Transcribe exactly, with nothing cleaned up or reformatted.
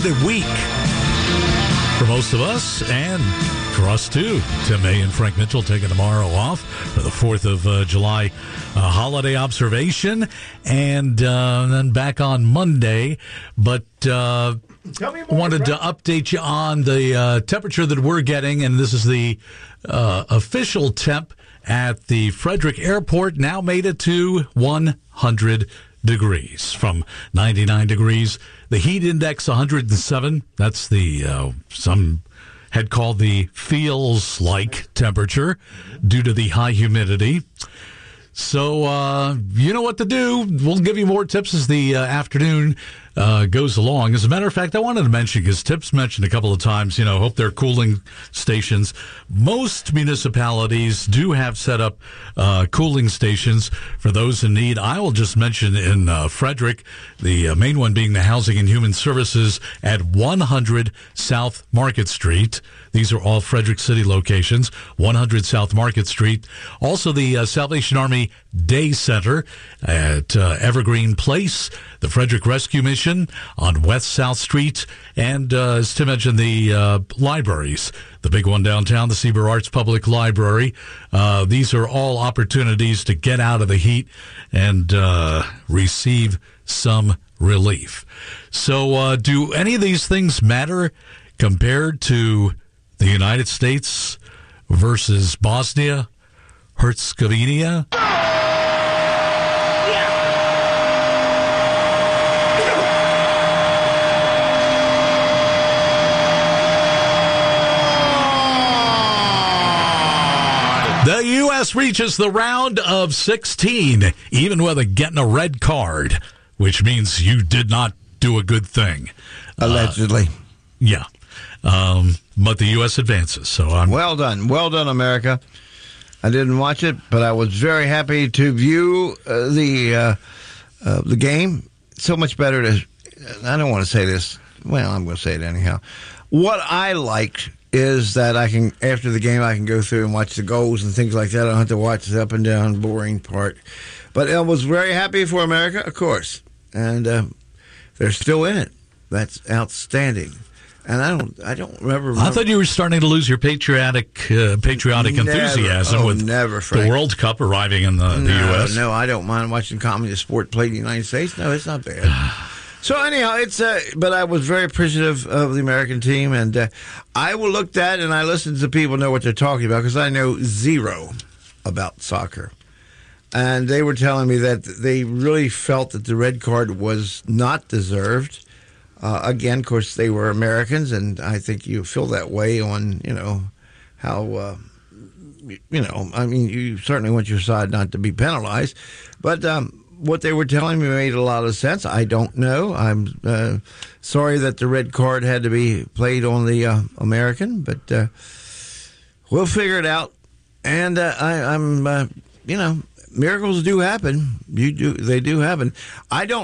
extended week for most of us, and for us too. Tim May and Frank Mitchell taking tomorrow off for the fourth of uh, July uh, holiday observation, and uh, then back on Monday. But uh, wanted to update you on the uh, temperature that we're getting, and this is the uh, official temp at the Frederick Airport. Now made it to one hundred degrees from ninety-nine degrees. The heat index one hundred seven. That's the uh, some had called the feels like temperature due to the high humidity. So uh, you know what to do. We'll give you more tips as the uh, afternoon uh, goes along. As a matter of fact, I wanted to mention, because Tips mentioned a couple of times, you know, hope they're cooling stations. Most municipalities do have set up uh, cooling stations for those in need. I will just mention in uh, Frederick, the uh, main one being the Housing and Human Services at one hundred South Market Street. These are all Frederick City locations, one hundred South Market Street. Also, the uh, Salvation Army Day Center at uh, Evergreen Place, the Frederick Rescue Mission on West South Street, and uh, as Tim mentioned, the uh, libraries, the big one downtown, the Seaver Arts Public Library. Uh, these are all opportunities to get out of the heat and uh, receive some relief. So uh, do any of these things matter compared to the United States versus Bosnia Herzegovina? The U S reaches the round of sixteen, even with a getting a red card, which means you did not do a good thing. Allegedly. Uh, yeah. Um, but the U S advances. So I'm well done. Well done, America. I didn't watch it, but I was very happy to view uh, the uh, uh, the game. So much better to, I don't want to say this. Well, I'm going to say it anyhow. What I liked is that I can, after the game, I can go through and watch the goals and things like that. I don't have to watch the up and down boring part. But I was very happy for America, of course. And uh, they're still in it. That's outstanding. And I don't, I don't remember, remember. I thought you were starting to lose your patriotic, uh, patriotic never, enthusiasm oh, with never, Frank. the World Cup arriving in the, no, the U S. No, I don't mind watching communist sport played in the United States. No, it's not bad. So anyhow, it's. Uh, but I was very appreciative of the American team, and uh, I will look at and I listen to people know what they're talking about, because I know zero about soccer. And they were telling me that they really felt that the red card was not deserved. Uh, again, of course, they were Americans, and I think you feel that way on, you know, how, uh, you know, I mean, you certainly want your side not to be penalized. But um, what they were telling me made a lot of sense. I don't know. I'm uh, sorry that the red card had to be played on the uh, American, but uh, we'll figure it out. And uh, I, I'm, uh, you know, miracles do happen. You do, they do happen. I don't